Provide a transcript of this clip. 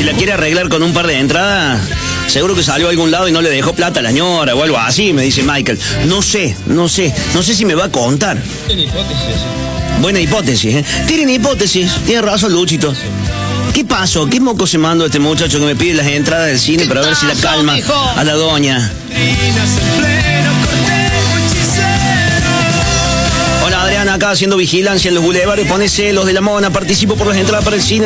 si la quiere arreglar con un par de entradas, seguro que salió a algún lado y no le dejó plata a la señora o algo así, me dice Michael. No sé si me va a contar. Tiene hipótesis así. Buena hipótesis, ¿eh? Tienen hipótesis, tiene razón Luchito. ¿Qué pasó? ¿Qué moco se mandó este muchacho que me pide las entradas del cine para ver si la calma a la doña? Hola Adriana, acá haciendo vigilancia en los bulevares, pone celos de la mona, participo por las entradas para el cine.